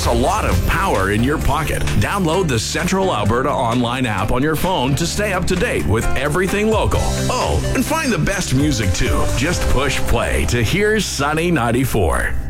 a lot of power in your pocket. Download the Central Alberta online app on your phone to stay up to date with everything local. Oh, and find the best music too. Just push play to Here's Sunny 94.